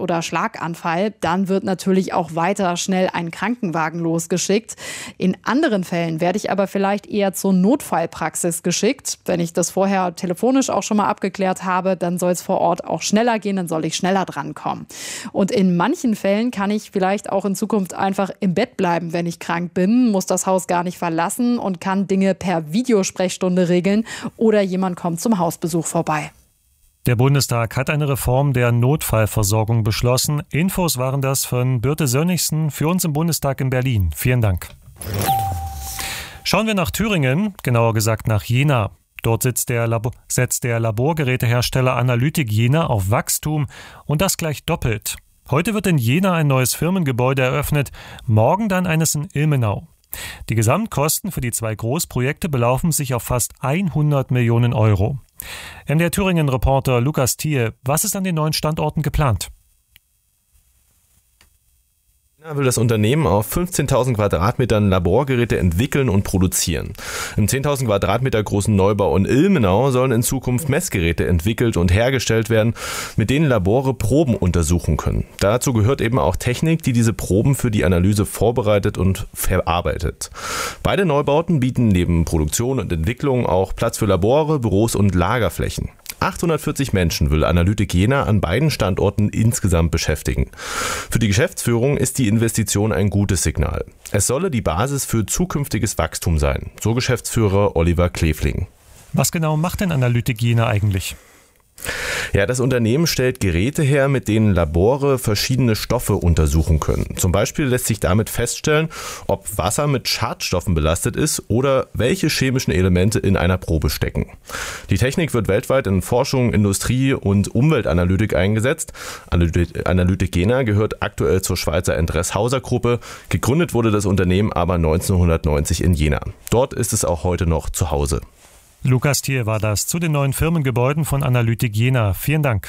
oder Schlaganfall, dann wird natürlich auch weiter schnell ein Krankenwagen losgeschickt. In anderen Fällen werde ich aber vielleicht eher zur Notfallpraxis geschickt. Wenn ich das vorher telefonisch auch schon mal abgeklärt habe, dann soll es vor Ort auch schneller gehen, dann soll ich schneller drankommen. Und in manchen Fällen kann ich vielleicht auch in Zukunft einfach im Bett bleiben, wenn ich krank bin, muss das Haus gar nicht verlassen und kann Dinge per Videosprechstunde regeln oder jemand kommt zum Hausbesuch vorbei. Der Bundestag hat eine Reform der Notfallversorgung beschlossen. Infos waren das von Birte Sönnigsen für uns im Bundestag in Berlin. Vielen Dank. Schauen wir nach Thüringen, genauer gesagt nach Jena. Dort setzt der Laborgerätehersteller Analytik Jena auf Wachstum und das gleich doppelt. Heute wird in Jena ein neues Firmengebäude eröffnet, morgen dann eines in Ilmenau. Die Gesamtkosten für die 2 Großprojekte belaufen sich auf fast 100 Millionen Euro. MDR Thüringen-Reporter Lukas Thiel, was ist an den neuen Standorten geplant? Will das Unternehmen auf 15.000 Quadratmetern Laborgeräte entwickeln und produzieren. Im 10.000 Quadratmeter großen Neubau in Ilmenau sollen in Zukunft Messgeräte entwickelt und hergestellt werden, mit denen Labore Proben untersuchen können. Dazu gehört eben auch Technik, die diese Proben für die Analyse vorbereitet und verarbeitet. Beide Neubauten bieten neben Produktion und Entwicklung auch Platz für Labore, Büros und Lagerflächen. 840 Menschen will Analytik Jena an beiden Standorten insgesamt beschäftigen. Für die Geschäftsführung ist die Investition ein gutes Signal. Es solle die Basis für zukünftiges Wachstum sein, so Geschäftsführer Oliver Klefling. Was genau macht denn Analytik Jena eigentlich? Ja, das Unternehmen stellt Geräte her, mit denen Labore verschiedene Stoffe untersuchen können. Zum Beispiel lässt sich damit feststellen, ob Wasser mit Schadstoffen belastet ist oder welche chemischen Elemente in einer Probe stecken. Die Technik wird weltweit in Forschung, Industrie und Umweltanalytik eingesetzt. Analytik Jena gehört aktuell zur Schweizer Endress-Hauser-Gruppe. Gegründet wurde das Unternehmen aber 1990 in Jena. Dort ist es auch heute noch zu Hause. Lukas Thiel war das zu den neuen Firmengebäuden von Analytik Jena. Vielen Dank.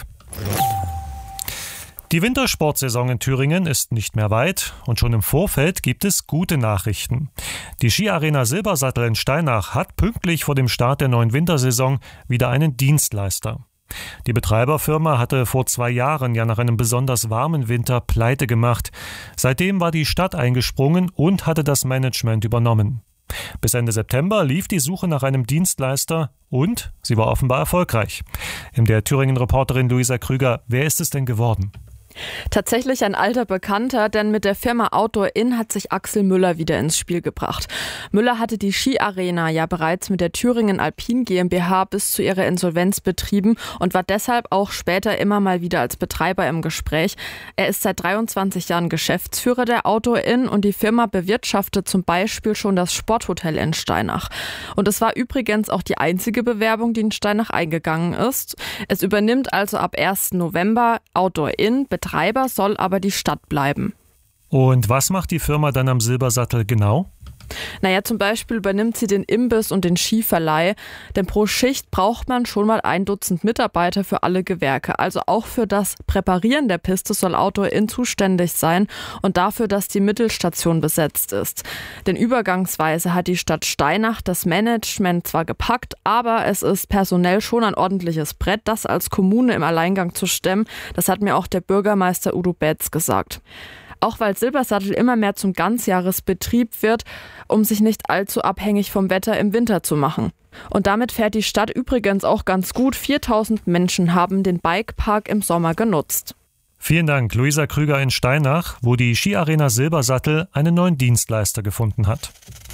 Die Wintersportsaison in Thüringen ist nicht mehr weit und schon im Vorfeld gibt es gute Nachrichten. Die Skiarena Silbersattel in Steinach hat pünktlich vor dem Start der neuen Wintersaison wieder einen Dienstleister. Die Betreiberfirma hatte vor 2 Jahren ja nach einem besonders warmen Winter pleite gemacht. Seitdem war die Stadt eingesprungen und hatte das Management übernommen. Bis Ende September lief die Suche nach einem Dienstleister und sie war offenbar erfolgreich. MDR Thüringen-Reporterin Luisa Krüger, wer ist es denn geworden? Tatsächlich ein alter Bekannter, denn mit der Firma Outdoor Inn hat sich Axel Müller wieder ins Spiel gebracht. Müller hatte die Skiarena ja bereits mit der Thüringen Alpin GmbH bis zu ihrer Insolvenz betrieben und war deshalb auch später immer mal wieder als Betreiber im Gespräch. Er ist seit 23 Jahren Geschäftsführer der Outdoor Inn und die Firma bewirtschaftet zum Beispiel schon das Sporthotel in Steinach. Und es war übrigens auch die einzige Bewerbung, die in Steinach eingegangen ist. Es übernimmt also ab 1. November Outdoor Inn. Betreiber soll aber die Stadt bleiben. Und was macht die Firma dann am Silbersattel genau? Naja, zum Beispiel übernimmt sie den Imbiss und den Skiverleih, denn pro Schicht braucht man schon mal 1 Dutzend Mitarbeiter für alle Gewerke. Also auch für das Präparieren der Piste soll Outdoor Inn zuständig sein und dafür, dass die Mittelstation besetzt ist. Denn übergangsweise hat die Stadt Steinach das Management zwar gepackt, aber es ist personell schon ein ordentliches Brett, das als Kommune im Alleingang zu stemmen. Das hat mir auch der Bürgermeister Udo Betz gesagt. Auch weil Silbersattel immer mehr zum Ganzjahresbetrieb wird, um sich nicht allzu abhängig vom Wetter im Winter zu machen. Und damit fährt die Stadt übrigens auch ganz gut. 4.000 Menschen haben den Bikepark im Sommer genutzt. Vielen Dank, Luisa Krüger in Steinach, wo die Skiarena Silbersattel einen neuen Dienstleister gefunden hat.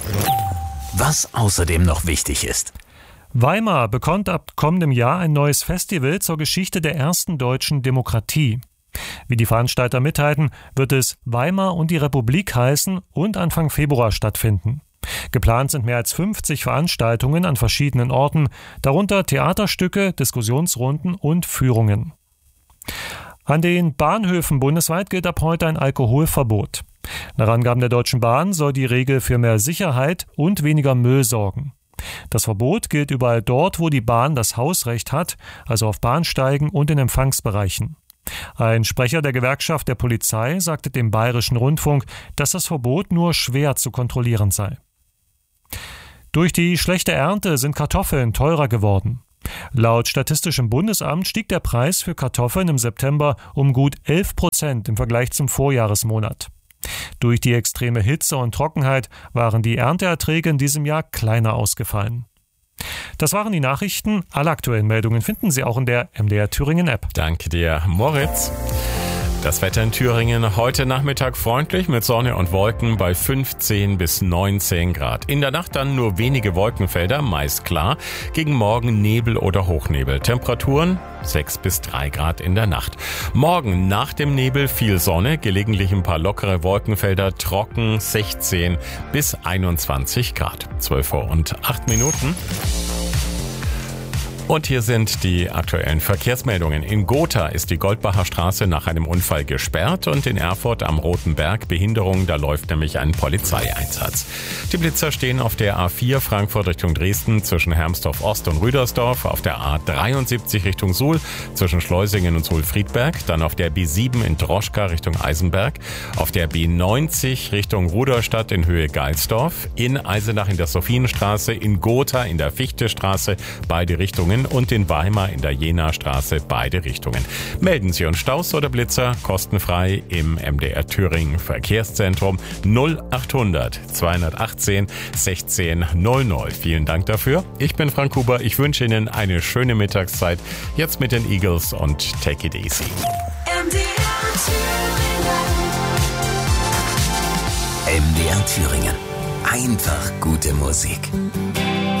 Was außerdem noch wichtig ist. Weimar bekommt ab kommendem Jahr ein neues Festival zur Geschichte der ersten deutschen Demokratie. Wie die Veranstalter mitteilen, wird es Weimar und die Republik heißen und Anfang Februar stattfinden. Geplant sind mehr als 50 Veranstaltungen an verschiedenen Orten, darunter Theaterstücke, Diskussionsrunden und Führungen. An den Bahnhöfen bundesweit gilt ab heute ein Alkoholverbot. Nach Angaben der Deutschen Bahn soll die Regel für mehr Sicherheit und weniger Müll sorgen. Das Verbot gilt überall dort, wo die Bahn das Hausrecht hat, also auf Bahnsteigen und in Empfangsbereichen. Ein Sprecher der Gewerkschaft der Polizei sagte dem Bayerischen Rundfunk, dass das Verbot nur schwer zu kontrollieren sei. Durch die schlechte Ernte sind Kartoffeln teurer geworden. Laut Statistischem Bundesamt stieg der Preis für Kartoffeln im September um gut 11% im Vergleich zum Vorjahresmonat. Durch die extreme Hitze und Trockenheit waren die Ernteerträge in diesem Jahr kleiner ausgefallen. Das waren die Nachrichten. Alle aktuellen Meldungen finden Sie auch in der MDR Thüringen App. Danke dir, Moritz. Das Wetter in Thüringen heute Nachmittag freundlich mit Sonne und Wolken bei 15 bis 19 Grad. In der Nacht dann nur wenige Wolkenfelder, meist klar. Gegen Morgen Nebel oder Hochnebel. Temperaturen 6 bis 3 Grad in der Nacht. Morgen nach dem Nebel viel Sonne, gelegentlich ein paar lockere Wolkenfelder, trocken 16 bis 21 Grad. 12:08. Und hier sind die aktuellen Verkehrsmeldungen. In Gotha ist die Goldbacher Straße nach einem Unfall gesperrt und in Erfurt am Roten Berg Behinderung, da läuft nämlich ein Polizeieinsatz. Die Blitzer stehen auf der A4 Frankfurt Richtung Dresden zwischen Hermsdorf Ost und Rüdersdorf, auf der A73 Richtung Suhl zwischen Schleusingen und Suhl-Friedberg, dann auf der B7 in Droschka Richtung Eisenberg, auf der B90 Richtung Rudolstadt in Höhe Geilsdorf, in Eisenach in der Sophienstraße, in Gotha in der Fichtestraße, beide Richtungen, und in Weimar in der Jena-Straße, beide Richtungen. Melden Sie uns Staus oder Blitzer kostenfrei im MDR Thüringen Verkehrszentrum 0800 218 16 00. Vielen Dank dafür. Ich bin Frank Huber. Ich wünsche Ihnen eine schöne Mittagszeit. Jetzt mit den Eagles und Take It Easy. MDR Thüringen. Einfach gute Musik.